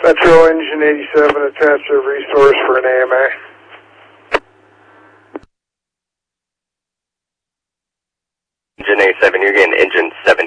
Metro Engine 87 attached to a resource for an AMA. Engine 87, you're getting engine 7